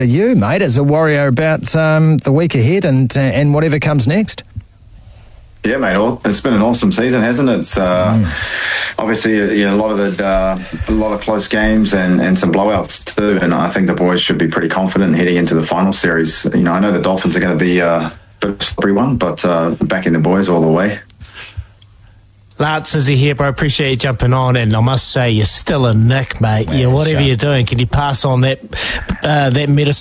You, mate, as a Warrior about the week ahead and whatever comes next. Yeah, mate. It's been an awesome season, hasn't it? It's obviously a lot of close games and some blowouts too. And I think the boys should be pretty confident heading into the final series. I know the Dolphins are going to be a bit of a slippery one, but backing the boys all the way. Lance, is he here, bro? Appreciate you jumping on, and I must say, you're still a nick, mate. Yeah, whatever you're doing, can you pass on that medicine?